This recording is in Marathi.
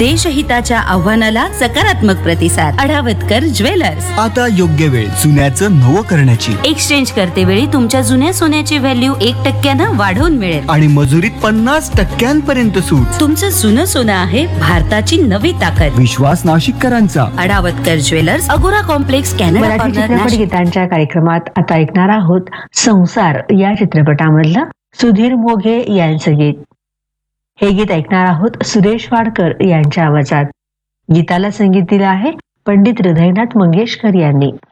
देशहिताच्या आव्हानाला सकारात्मक प्रतिसाद. अडावतकर ज्वेलर्स. आता योग्य वेळ जुन्याचं नवं करण्याची. एक्सचेंज करते वेळी तुमच्या जुन्या सोन्याची व्हॅल्यू 1% वाढवून मिळेल आणि मजुरीत 50% सूट. तुमचं जुनं सोनं आहे भारताची नवी ताकद. विश्वास नाशिककरांचा. अडावतकर ज्वेलर्स, अगोरा कॉम्प्लेक्स, कॅनडा मराठी कॉर्नर, चित्रपट नाशिक. गीतांच्या कार्यक्रमात आता ऐकणार आहोत संसार या चित्रपटामधलं सुधीर मोघे यांचं गीत. हे गीत ऐकणार आहोत सुरेश वाडकर यांच्या आवाजात. गीताला संगीत दिलं आहे पंडित हृदयनाथ मंगेशकर यांनी.